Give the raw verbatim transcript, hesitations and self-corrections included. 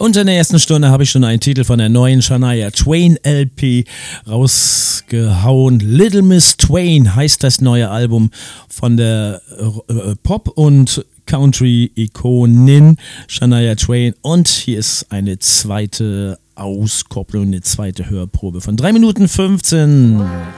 Und in der ersten Stunde habe ich schon einen Titel von der neuen Shania Twain L P rausgehauen. Little Miss Twain heißt das neue Album von der äh, Pop- und Country-Ikonin Shania Twain. Und hier ist eine zweite Auskopplung, eine zweite Hörprobe von drei Minuten fünfzehn.